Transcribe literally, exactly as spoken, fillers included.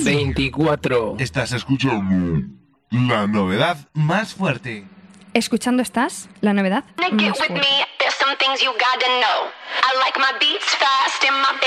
veinticuatro. Estás escuchando la novedad más fuerte. ¿Escuchando estás? La novedad Get más with fuerte. me, there's some things you gotta know. I like my beats fast and my